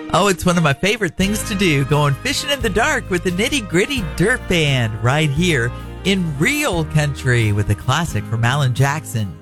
Oh, it's one of my favorite things to do, going fishing in the dark with the Nitty Gritty Dirt Band right here in real country with a classic from Alan Jackson.